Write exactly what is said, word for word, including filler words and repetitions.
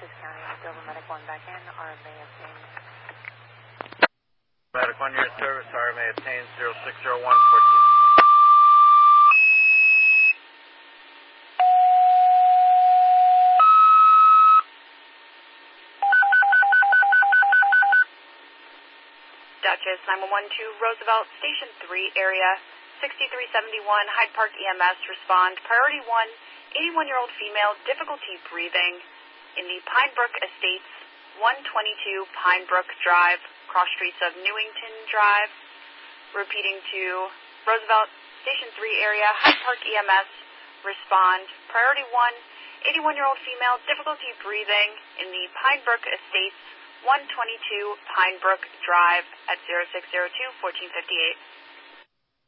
Essex County, Dover Medic one back in, R M A obtained. Medic one, your service, R M A obtained, zero six zero one fourteen. Duchess nine one one two Roosevelt, Station three area, sixty-three seventy-one Hyde Park E M S, respond. Priority one, eighty-one-year-old female, difficulty breathing, in the Pinebrook Estates, one twenty-two Pinebrook Drive, cross streets of Newington Drive. Repeating to Roosevelt, Station three area, Hyde Park E M S, respond. Priority one, eighty-one-year-old female, difficulty breathing, in the Pinebrook Estates, one twenty-two Pinebrook Drive at zero six zero two, fourteen fifty-eight.